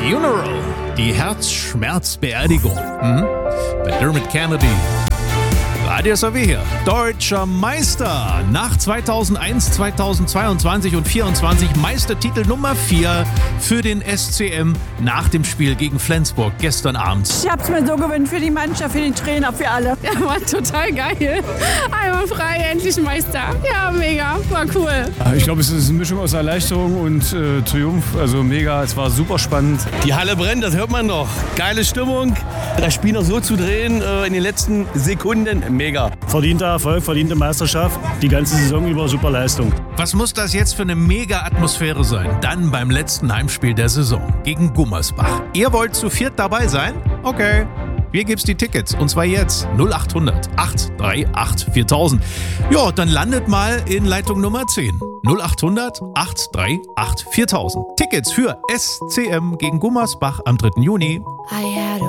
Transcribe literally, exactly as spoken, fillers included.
Funeral, die Herzschmerzbeerdigung. Mhm. Bei Dermot Kennedy. Radio S A W hier. Deutscher Meister. Nach zweitausendeins, zweitausendzweiundzwanzig und vierundzwanzig Meistertitel Nummer vier für den S C M nach dem Spiel gegen Flensburg gestern Abend. Ich hab's mir so gewünscht für die Mannschaft, für den Trainer, für alle. Ja, war total geil. Einmal frei, endlich Meister. Ja, mega. War cool. Ich glaube, es ist eine Mischung aus Erleichterung und äh, Triumph. Also mega, es war super spannend. Die Halle brennt, das hört man noch. Geile Stimmung. Das Spiel noch so zu drehen äh, in den letzten Sekunden, mega. Verdienter Erfolg, verdiente Meisterschaft. Die ganze Saison über super Leistung. Was muss das jetzt für eine Mega-Atmosphäre sein? Dann beim letzten Heimspiel der Saison gegen Gummersbach. Ihr wollt zu viert dabei sein? Okay. Hier gibt's die Tickets und zwar jetzt null acht hundert, acht drei acht, viertausend. Ja, dann landet mal in Leitung Nummer zehn. null acht hundert, acht drei acht, viertausend. Tickets für S C M gegen Gummersbach am dritten Juni.